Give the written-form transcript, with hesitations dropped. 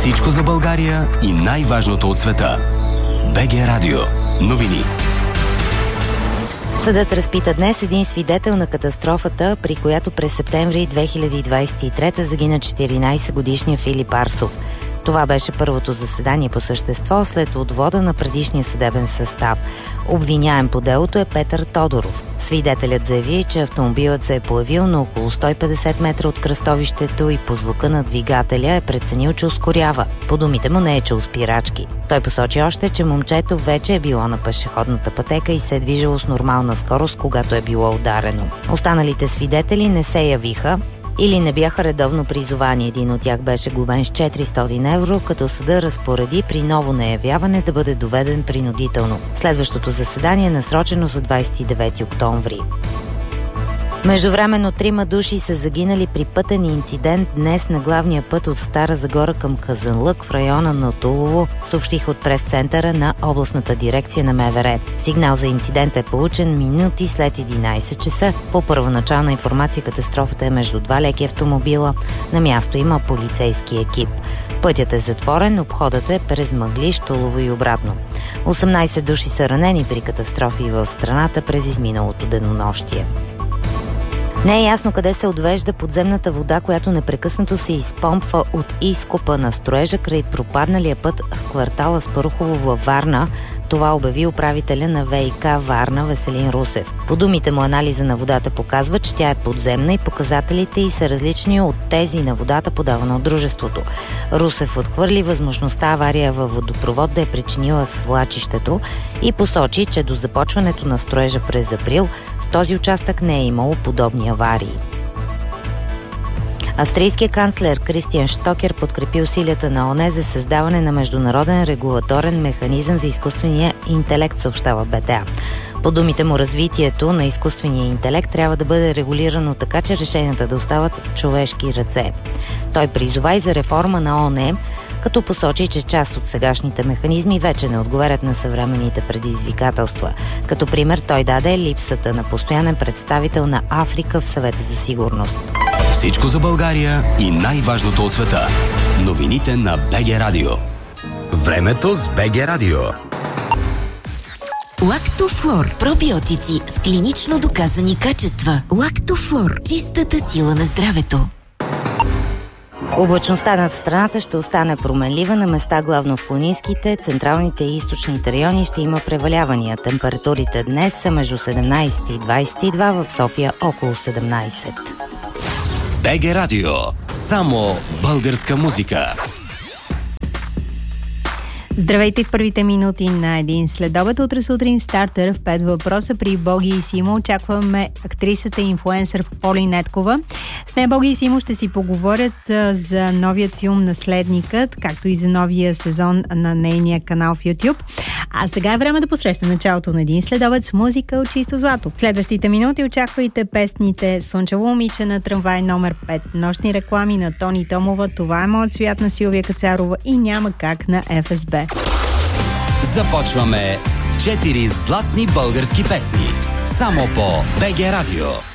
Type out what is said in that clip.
Всичко за България и най-важното от света. БГ Радио. Новини. Съдът разпита днес един свидетел на катастрофата, при която през септември 2023 загина 14-годишния Филип Арсов. Това беше първото заседание по същество след отвода на предишния съдебен състав. Обвиняем по делото е Петър Тодоров. Свидетелят заяви, че автомобилът се е появил на около 150 метра от кръстовището и по звука на двигателя е преценил, че ускорява. По думите му не е чул спирачки. Той посочи още, че момчето вече е било на пешеходната пътека и се е движило с нормална скорост, когато е било ударено. Останалите свидетели не се явиха или не бяха редовно призовани. Един от тях беше глобен с 400 евро, като съда разпореди при ново неявяване да бъде доведен принудително. Следващото заседание е насрочено за 29 октомври. Междувременно 3 души са загинали при пътен инцидент днес на главния път от Стара Загора към Казанлък в района на Тулово, съобщиха от прес-центъра на областната дирекция на МВР. Сигнал за инцидент е получен минути след 11 часа. По първоначална информация катастрофата е между 2 леки автомобила. На място има полицейски екип. Пътят е затворен, обходът е през Мъглиж, Тулово и обратно. 18 души са ранени при катастрофи в страната през изминалото денонощие. Не е ясно къде се отвежда подземната вода, която непрекъснато се изпомпва от изкопа на строежа край пропадналия път в квартала Спарухово във Варна. Това обяви управителя на ВиК Варна Веселин Русев. По думите му, анализа на водата показва, че тя е подземна и показателите й са различни от тези на водата, подавана от дружеството. Русев отхвърли възможността авария във водопровод да е причинила свлачището и посочи, че до започването на строежа през април в този участък не е имало подобни аварии. Австрийският канцлер Кристиан Штокер подкрепи усилията на ООН за създаване на международен регулаторен механизъм за изкуствения интелект, съобщава БТА. По думите му, развитието на изкуствения интелект трябва да бъде регулирано така, че решенията да остават в човешки ръце. Той призова и за реформа на ООН, като посочи, че част от сегашните механизми вече не отговарят на съвременните предизвикателства. Като пример той даде липсата на постоянен представител на Африка в Съвета за сигурност. Всичко за България и най-важното от света. Новините на БГ Радио. Времето с БГ Радио. Лактофлор. Пробиотици с клинично доказани качества. Лактофлор. Чистата сила на здравето. Облачността над страната ще остане променлива. На места главно в планинските, централните и източните райони ще има превалявания. Температурите днес са между 17 и 22, в София около 17. БГ Радио. Само българска музика. Здравейте в първите минути на един следобед. Утре сутрин в стартер в 5 въпроса при Боги и Симо очакваме актрисата и инфлуенсър Поли Неткова. С нея Боги и Симо ще си поговорят за новият филм Наследникът, както и за новия сезон на нейния канал в YouTube. А сега е време да посреща началото на един следобед с музика от чисто злато. В следващите минути очаквайте песните Слънчево момиче на трамвай номер 5, нощни реклами на Тони Томова, Това е моят свят на Силвия Кацарова и Няма как на ФСБ. Започваме с 4 златни български песни. Само по БГ Радио.